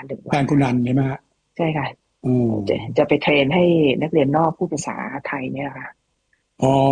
1 วันแทนคุณนันใช่ไหมฮะใช่ค่ะอืมจะไปเทรนให้นักเรียนนอกพูดภาษาไทยเนี่ยค่ะอ๋อ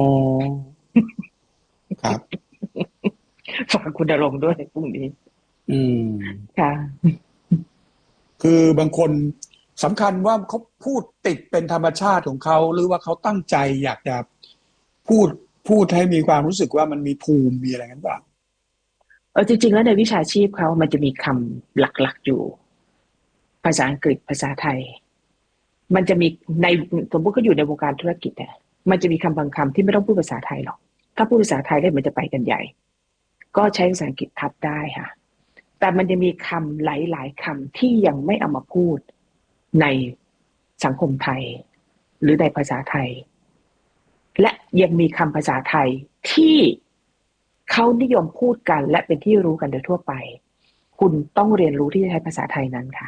ครับฝากคุณณรงค์ด้วยพรุ่งนี้อืมค่ะคือบางคนสำคัญว่าเขาพูดติดเป็นธรรมชาติของเขาหรือว่าเขาตั้งใจอยากจะพูดพูดให้มีความรู้สึกว่ามันมีภูมิมีอะไรกันบ้างจริงๆแล้วในวิชาชีพเขามันจะมีคำหลักๆอยู่ภาษาอังกฤษภาษาไทยมันจะมีในสมมติเขาอยู่ในวงการธุรกิจเนี่ยมันจะมีคำบางคำที่ไม่ต้องพูดภาษาไทยหรอกถ้าพูดภาษาไทยได้มันจะไปกันใหญ่ก็ใช้ภาษาอังกฤษทับได้ค่ะแต่มันจะมีคำหลายๆคำที่ยังไม่เอามาพูดในสังคมไทยหรือในภาษาไทยและยังมีคำภาษาไทยที่เขานิยมพูดกันและเป็นที่รู้กันโดยทั่วไปคุณต้องเรียนรู้ที่จะใช้ภาษาไทยนั้นค่ะ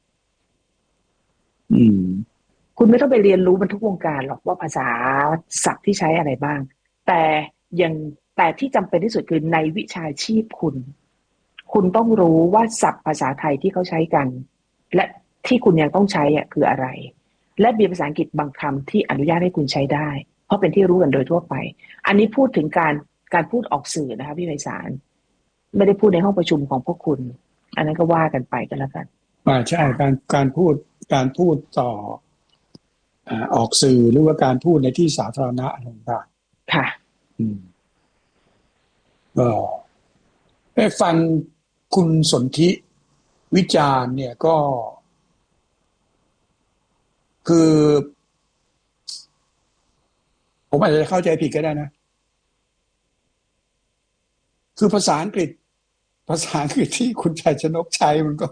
อืมคุณไม่ต้องไปเรียนรู้มันทุกวงการหรอกว่าภาษาศัพท์ที่ใช้อะไรบ้างแต่ยังแต่ที่จำเป็นที่สุดคือในวิชาชีพคุณต้องรู้ว่าศัพท์ภาษาไทยที่เขาใช้กันและที่คุณยังต้องใช้คืออะไรและมีภาษาอังกฤษบางคำที่อนุญาตให้คุณใช้ได้เพราะเป็นที่รู้กันโดยทั่วไปอันนี้พูดถึงการพูดออกสื่อนะคะพี่ไพศาลไม่ได้พูดในห้องประชุมของพวกคุณอันนั้นก็ว่ากันไปกันแล้วกันใช่ค่ะการพูดต่อออกสื่อหรือว่าการพูดในที่สาธารณะอะไรต่างค่ะๆก็ได้ฟังคุณสนธิวิจารณ์เนี่ยก็คือผมอาจจะเข้าใจผิดก็ได้นะคือภาษาอังกฤษที่คุณชัยชนกใช้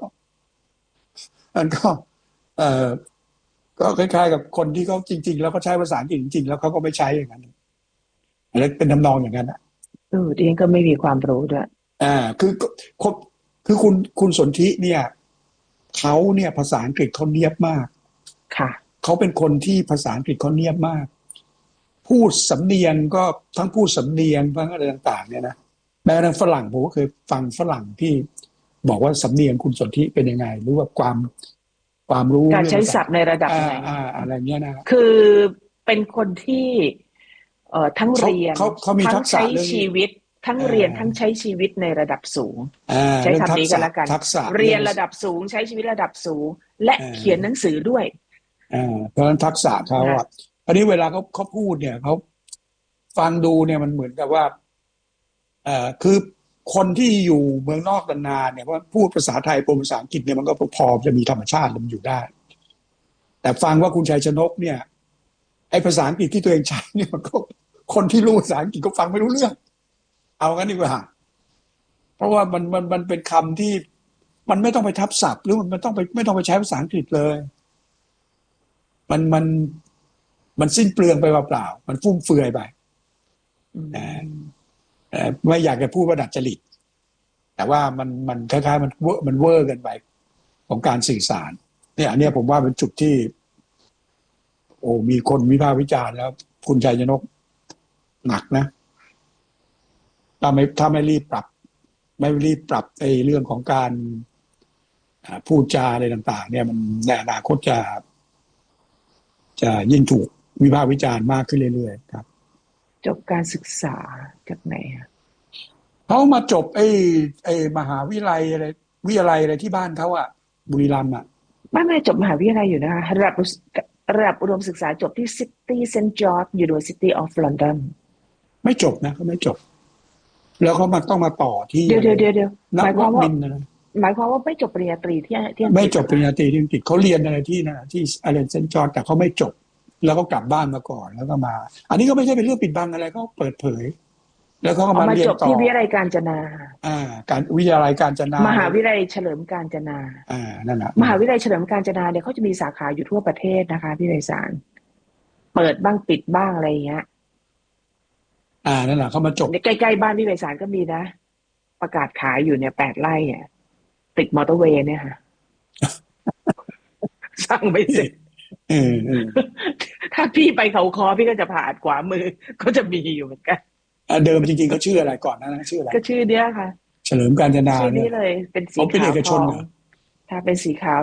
มันก็เอ่อก็คล้ายๆกับคนที่เขาจริงๆแล้วก็ใช้ภาษาอังกฤษจริงๆแล้วเขาก็ไม่ใช้อย่างนั้นอะไรเป็นทำนองอย่างนั้นอ่ะดิฉันก็ไม่มีความรู้ด้วยอ่าคือคนคือคุณสนธิเนี่ยเขาเนี่ยภาษาอังกฤษเขาเนียบมากค่ะเขาเป็นคนที่ภาษาอังกฤษเขาเนียบมากพูดสำเนียงก็ทั้งพูดสำเนียงทั้งอะไรต่างๆเนี่ยนะแม้กระทั่งฝรั่งผมก็เคยฟังฝรั่งที่บอกว่าสำเนียงคุณสนธิเป็นยังไงหรือว่าความรู้การเรื่องภาษาใช้ศัพท์ในระดับไหนอะไรเงี้ยนะคือเป็นคนที่ทั้งเขาเรียนเขามีทักษะทั้งใช้เรื่องชีวิตทั้งเอ่เรียนอทั้งใช้ชีวิตในระดับสูงใช้เรื่องคำนี้กันแล้วกันทักษะเรีเรื่องยนระดับสูงใช้ชีวิตระดับสูงและเอ่เขียนหนัองสือด้วยเพราะฉะนั้นทักษะเขานะอ่ะอันนี้เวลาเขาพูดเนี่ยเขาฟังดูเนี่ยมันเหมือนกับว่าคือคนที่อยู่เมืองนอกนานๆเนี่ยว่าพูดภาษาไทยปนภาษาอังกฤษเนี่ยมันก็พอจะมีธรรมชาติมันอยู่ได้แต่ฟังว่าคุณชัยชนกเนี่ยไอ้ภาษาอังกฤษที่ตัวเองใช้เนี่ยมันก็คนที่รู้ภาษาอังกฤษก็ฟังไม่รู้เรื่องเอางั้นดีกว่าเพราะว่ามันเป็นคำที่มันไม่ต้องไปทับศัพท์หรือมันต้องไปไม่ต้องไปใช้ภาษาอังกฤษเลยมันมันมันสิ้นเปลืองไปเปล่าๆมันฟุ่มเฟือยไปอืมไม่อยากจะพูดว่าดัดจริตแต่ว่ามันคล้ายๆมันเวอร์กันไปของการสื่อสารเนี่ยอันเนี้ยผมว่าเป็นจุดที่โอ้มีคนวิพากษ์วิจารณ์แล้วคุณชัยชนกหนักนะถ้าไม่รีบปรับไอ้เรื่องของการพูดจาอะไรต่างๆเนี่ยมันในอนาคตจะยิ่งถูกวิพากษ์วิจารณ์มากขึ้นเรื่อยๆครับจบการศึกษาจากไหนเขามาจบไอ้มหาวิทยาลัยอะไรที่บ้านเขาอะบุรีรัมย์อะไม่จบมหาวิทยาลัยอยู่นะคะระดับอุดมศึกษาจบที่ City St George University of London ไม่จบนะเขาไม่จบแล้วเขามาต้องมาต่อที่เดี๋ยวอะไรเดี๋ยวเดี๋ยวเดี๋ยวนหมายความว่าวมินทร์นะหมายความว่าไม่จบปริญญาตรีที่อังกไม่ฤษเหรอคะจบปริญญาตรีที่อังกฤษเขาเรียนอะไรที่นะที่อะไรเซนต์จอร์จแต่เขาไม่จบแล้วก็กลับบ้านมาก่อนแล้วก็มาอันนี้ก็ไม่ใช่เป็นเรื่องปิดบังอะไรเขาเปิดเผยแล้วเขาก็มามาเรียนต่อจบที่วิทยาลัยกาญจนาการวิทยาลัยการจนามหาอะไรวิทยาลัยเฉลิมกาญจนานั่นแหละมหาวิทยาลัยเฉลิมกาญจนาเนี่ยเขาจะมีสาขาอยู่ทั่วประเทศนะคะพี่ไพศาลเปิดบ้างปิดบ้างอะไรอย่างเงี้ยนั่นแหละเขามาจบในใกล้ๆบ้านพี่ไพศาลก็มีนะประกาศขายอยู่เนี่ย8 ไร่ติดมอเตอร์เวย์เนี่ยค่ะสร้างไม่เสร็จเออถ้าพี่ไปเขาคอพี่ก็จะผ่านขวามือก็จะมีอยู่เหมือนกันเดิมจริงๆเขาชื่ออะไรก่อนนะชื่ออะไรก็ชื่อเนี้ยค่ะเฉลิมกาญจนาชื่อเนี่ยนี้เลยเป็นสีเขาเป็นขาวทองเอกชนเหรอถ้าเป็นสีขาว